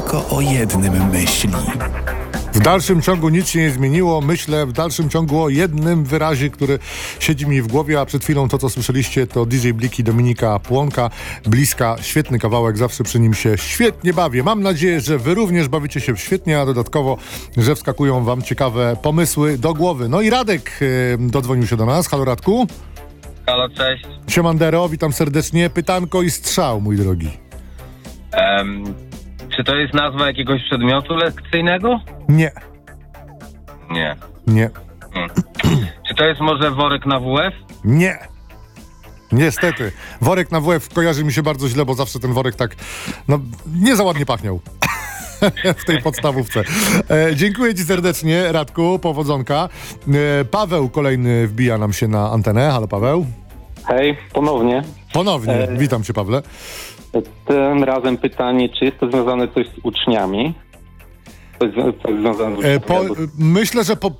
tylko o jednym myśli. W dalszym ciągu nic się nie zmieniło. Myślę w dalszym ciągu o jednym wyrazie, który siedzi mi w głowie, a przed chwilą to, co słyszeliście, to DJ Bliki Dominika Płonka. Bliska, świetny kawałek, zawsze przy nim się świetnie bawię. Mam nadzieję, że wy również bawicie się świetnie, a dodatkowo, że wskakują wam ciekawe pomysły do głowy. No i Radek dodzwonił się do nas. Halo, Radku. Halo, cześć. Siemandero, witam serdecznie. Pytanko i strzał, mój drogi. Czy to jest nazwa jakiegoś przedmiotu lekcyjnego? Nie. Nie. Nie. Czy to jest może worek na WF? Nie. Niestety. Worek na WF kojarzy mi się bardzo źle, bo zawsze ten worek tak, nie za ładnie pachniał. W tej podstawówce. Dziękuję ci serdecznie, Radku, powodzonka. Paweł kolejny wbija nam się na antenę. Halo, Paweł. Hej, ponownie. Ponownie. Witam cię, Pawle. Tym razem pytanie, czy jest to związane coś z uczniami? Coś związane z uczniami? Myślę, że